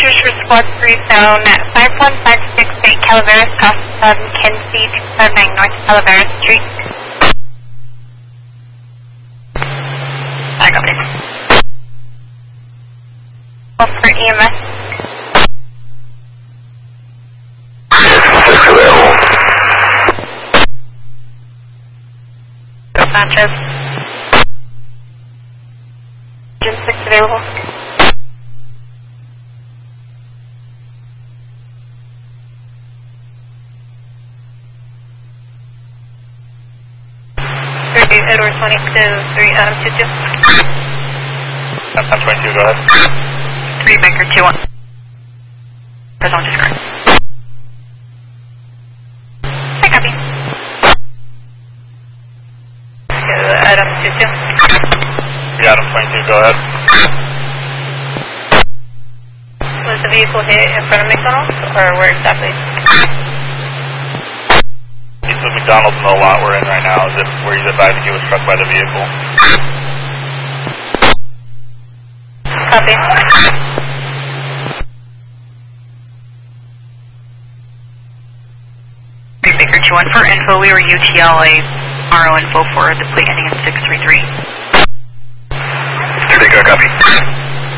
Rogers for Squad 3 zone at 51568 Calaveras, Costa McKenzie, 279 North Calaveras Street. I got it. Call for EMS. Sanchez. Engine 6 available. Edward 22, 3, 22. That's 22, go ahead. 3 Baker 2-1. Press on discard. I copy. Adam 22. Yeah, Adam 22, go ahead. Was the vehicle hit in front of McDonald's, or where exactly? He's the McDonald's in the lot we're in right now. Is it where he's advising he was struck by the vehicle? Copy. Baker 2-1 for info, we were UTL a RO info for the plate ending in 633. Baker, copy.